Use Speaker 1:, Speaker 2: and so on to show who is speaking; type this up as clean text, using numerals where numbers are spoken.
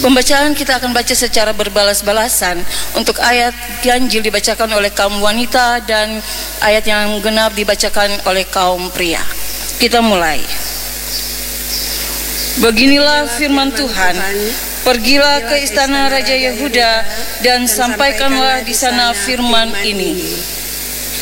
Speaker 1: Pembacaan kita akan baca secara berbalas-balasan. Untuk ayat ganjil dibacakan oleh kaum wanita dan ayat yang genap dibacakan oleh kaum pria. Kita mulai. Beginilah firman Tuhan. Pergilah ke istana Raja Yehuda dan sampaikanlah di sana firman ini.